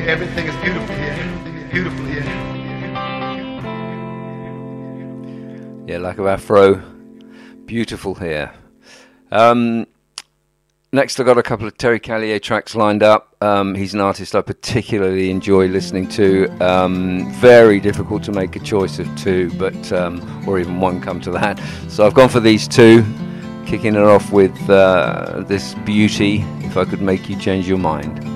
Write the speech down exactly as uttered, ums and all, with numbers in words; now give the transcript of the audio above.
Everything is beautiful here. Beautiful here. Yeah, lack of afro. Beautiful here. Um, next, I've got a couple of Terry Callier tracks lined up. Um, he's an artist I particularly enjoy listening to. Um, very difficult to make a choice of two, but um, or even one come to that. So I've gone for these two, kicking it off with uh, this Beauty, If I Could Make You Change Your Mind.